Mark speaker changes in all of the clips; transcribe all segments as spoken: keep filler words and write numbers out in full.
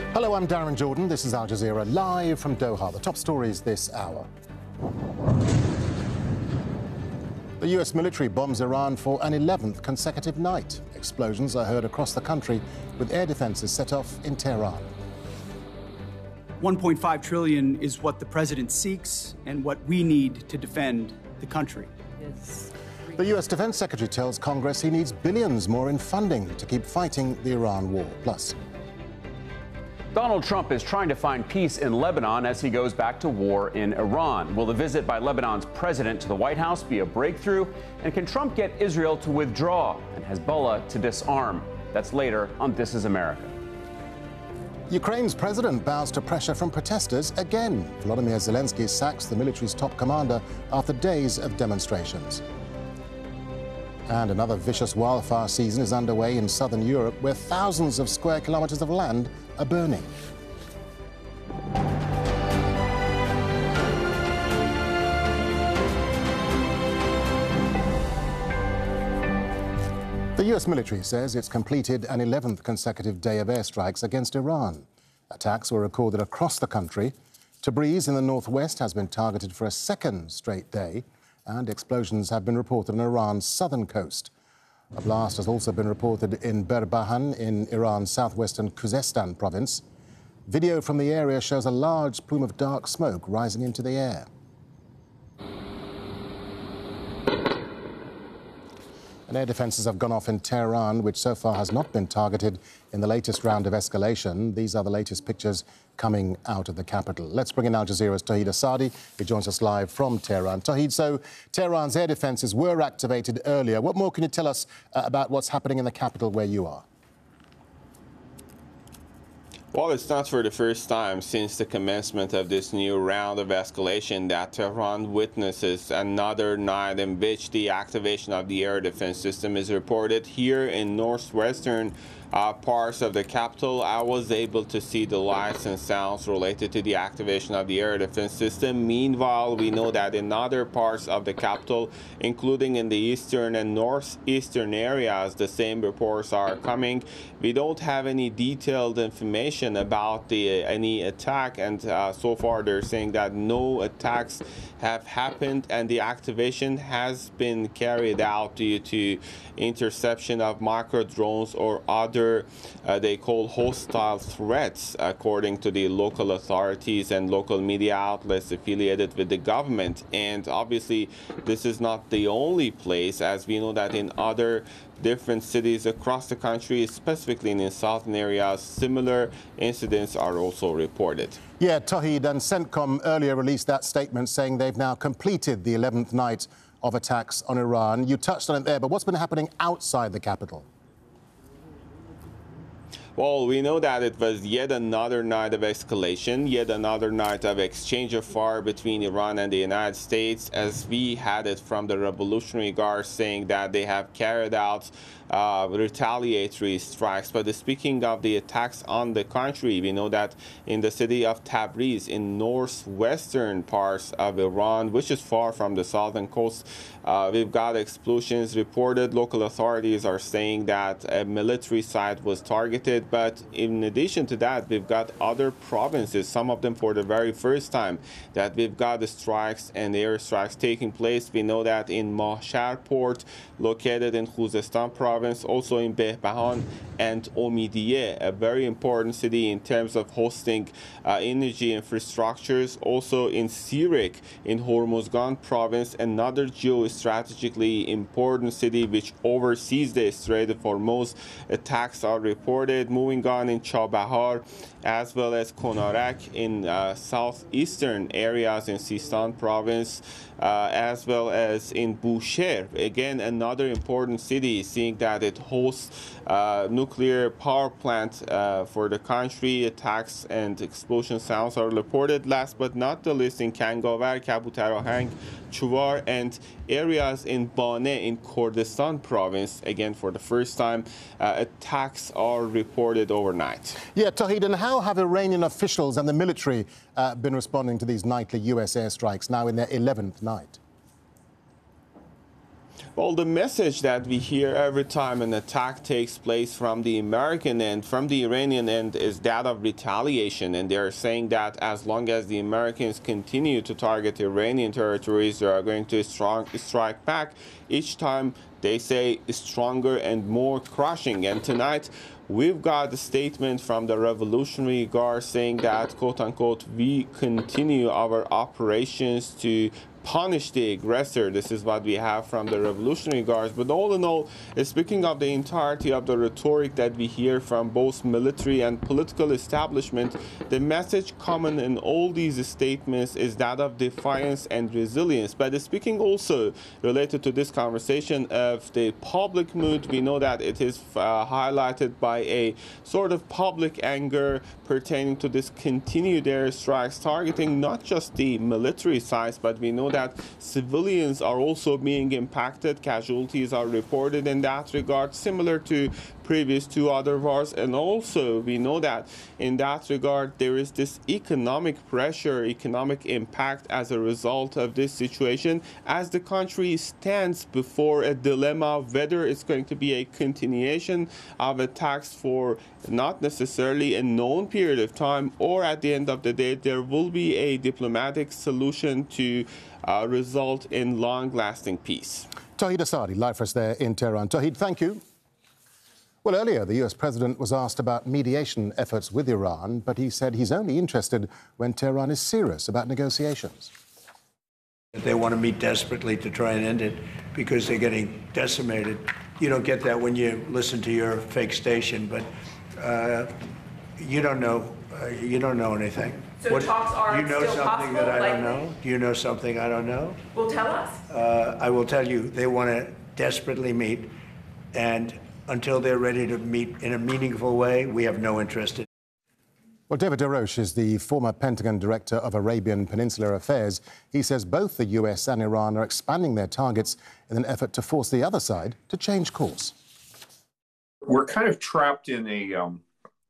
Speaker 1: Hello, I'm Darren Jordan. This is Al Jazeera, live from Doha. The top stories this hour. The U S military bombs Iran for an eleventh consecutive night. Explosions are heard across the country, with air defenses set off in Tehran.
Speaker 2: one point five trillion dollars is what the president seeks and what we need to defend the country.
Speaker 3: Yes.
Speaker 1: The U S Defense Secretary tells Congress he needs billions more in funding to keep fighting the Iran war. Plus,
Speaker 4: Donald Trump is trying to find peace in Lebanon as he goes back to war in Iran. Will the visit by Lebanon's president to the White House be a breakthrough? And can Trump get Israel to withdraw and Hezbollah to disarm? That's later on This Is America.
Speaker 1: Ukraine's president bows to pressure from protesters again. Volodymyr Zelensky sacks the military's top commander after days of demonstrations. And another vicious wildfire season is underway in southern Europe, where thousands of square kilometers of land are burning. The U S military says it's completed an eleventh consecutive day of airstrikes against Iran. Attacks were recorded across the country. Tabriz in the northwest has been targeted for a second straight day, and explosions have been reported on Iran's southern coast. A blast has also been reported in Berbahan in Iran's southwestern Khuzestan province. Video from the area shows a large plume of dark smoke rising into the air. And air defences have gone off in Tehran, which so far has not been targeted in the latest round of escalation. These are the latest pictures coming out of the capital. Let's bring in Al Jazeera's Tauhid Asadi, who joins us live from Tehran. Tauhid, so Tehran's air defences were activated earlier. What more can you tell us uh, about what's happening in the capital where you are?
Speaker 5: Well, it's not for the first time since the commencement of this new round of escalation that Tehran witnesses another night in which the activation of the air defense system is reported. Here in northwestern uh, parts of the capital, I was able to see the lights and sounds related to the activation of the air defense system. Meanwhile, we know that in other parts of the capital, including in the eastern and northeastern areas, the same reports are coming. We don't have any detailed information about the uh, any attack, and uh, so far they're saying that no attacks have happened and the activation has been carried out due to interception of micro drones or other uh, they call hostile threats, according to the local authorities and local media outlets affiliated with the government. And obviously this is not the only place, as we know that in other different cities across the country, specifically in the southern areas, similar incidents are also reported.
Speaker 1: Yeah, Tauhid, and CENTCOM earlier released that statement saying they've now completed the eleventh night of attacks on Iran. You touched on it there, but what's been happening outside the capital?
Speaker 5: Well, we know that it was yet another night of escalation, yet another night of exchange of fire between Iran and the United States, as we had it from the Revolutionary Guard saying that they have carried out uh, retaliatory strikes. But speaking of the attacks on the country, we know that in the city of Tabriz, in northwestern parts of Iran, which is far from the southern coast, uh, we've got explosions reported. Local authorities are saying that a military site was targeted. But in addition to that, we've got other provinces, some of them for the very first time, that we've got the strikes and airstrikes taking place. We know that in Mahshar port, located in Khuzestan province, also in Behbahan and Omidiye, a very important city in terms of hosting uh, energy infrastructures. Also in Sirik, in Hormozgan province, another geostrategically important city which oversees the Strait of Hormuz. Attacks are reported. Moving on, in Chabahar, as well as Konarak in uh, southeastern areas in Sistan province, uh, as well as in Bushehr, again another important city, seeing that it hosts uh, nuclear power plant uh, for the country. Attacks and explosion sounds are reported. Last but not the least, in Kangavar, Kabutarahang, Chuvar, and areas in Bane in Kurdistan province, again for the first time, uh, attacks are reported overnight.
Speaker 1: Yeah, Tauhid, and how have Iranian officials and the military uh, been responding to these nightly U S airstrikes, now in their eleventh night?
Speaker 5: Well, the message that we hear every time an attack takes place from the American end, from the Iranian end, is that of retaliation. And they're saying that as long as the Americans continue to target Iranian territories, they are going to strong, strike back. Each time they say stronger and more crushing. And tonight, we've got a statement from the Revolutionary Guard saying that, quote unquote, we continue our operations to punish the aggressor. This is what we have from the Revolutionary Guards. But all in all, speaking of the entirety of the rhetoric that we hear from both military and political establishment, the message common in all these statements is that of defiance and resilience. But speaking also related to this conversation of the public mood, we know that it is uh, highlighted by a sort of public anger pertaining to this continued airstrikes targeting not just the military sides, but we know that civilians are also being impacted. Casualties are reported in that regard, similar to previous two other wars. And also we know that in that regard there is this economic pressure, economic impact as a result of this situation, as the country stands before a dilemma of whether it's going to be a continuation of attacks for not necessarily a known period of time, or at the end of the day there will be a diplomatic solution to uh, result in long-lasting peace.
Speaker 1: Tauhid Asadi, live for us there in Tehran. Tauhid, thank you. Well, earlier, the U S president was asked about mediation efforts with Iran, but he said he's only interested when Tehran is serious about negotiations.
Speaker 3: They want to meet desperately to try and end it because they're getting decimated. You don't get that when you listen to your fake station, but uh, you don't know. Uh, you don't know anything.
Speaker 6: So what, talks are
Speaker 3: you know
Speaker 6: still
Speaker 3: something
Speaker 6: possible,
Speaker 3: that I
Speaker 6: like,
Speaker 3: don't know? Do you know something I don't know?
Speaker 6: Well, tell us.
Speaker 3: Uh, I will tell you. They want to desperately meet, and until they're ready to meet in a meaningful way, we have no interest in.
Speaker 1: Well, David DeRoche is the former Pentagon director of Arabian Peninsula Affairs. He says both the U S and Iran are expanding their targets in an effort to force the other side to change course.
Speaker 7: We're kind of trapped in a um,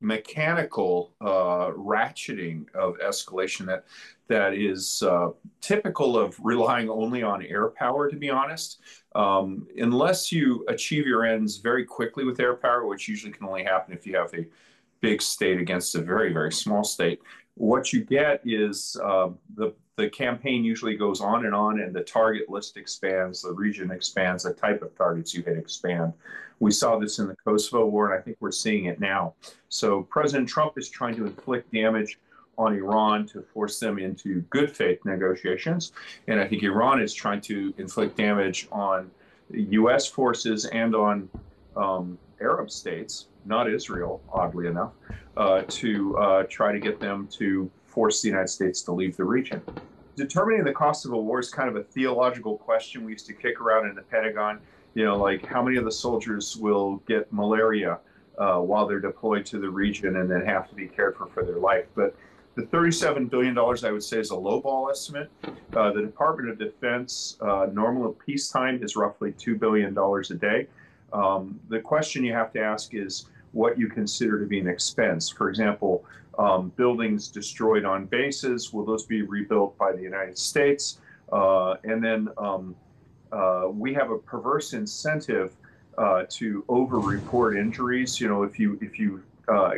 Speaker 7: mechanical uh, ratcheting of escalation that that is uh, typical of relying only on air power, to be honest. Um, unless you achieve your ends very quickly with air power, which usually can only happen if you have a big state against a very, very small state, what you get is uh, the, the campaign usually goes on and on, and the target list expands, the region expands, the type of targets you hit expand. We saw this in the Kosovo War, and I think we're seeing it now. So President Trump is trying to inflict damage on Iran to force them into good faith negotiations. And I think Iran is trying to inflict damage on U S forces and on um, Arab states, not Israel, oddly enough, uh, to uh, try to get them to force the United States to leave the region. Determining the cost of a war is kind of a theological question we used to kick around in the Pentagon. You know, like how many of the soldiers will get malaria uh, while they're deployed to the region and then have to be cared for for their life. But the thirty-seven billion dollars, I would say, is a lowball estimate. Uh, the Department of Defense, uh, normal peacetime is roughly two billion dollars a day. Um, the question you have to ask is what you consider to be an expense. For example, um, buildings destroyed on bases, will those be rebuilt by the United States? Uh, and then um, uh, we have a perverse incentive uh, to over-report injuries. You know, if you if you Uh,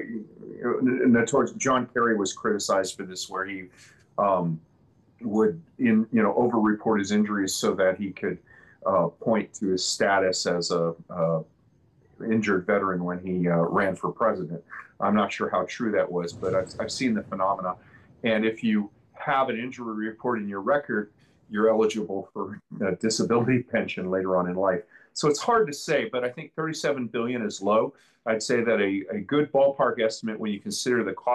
Speaker 7: notorious John Kerry was criticized for this, where he um, would, in you know, over-report his injuries so that he could uh, point to his status as a uh, injured veteran when he uh, ran for president. I'm not sure how true that was, but I've, I've seen the phenomena. And if you have an injury report in your record, you're eligible for a disability pension later on in life. So it's hard to say, but I think thirty-seven billion dollars is low. I'd say that a, a good ballpark estimate when you consider the cost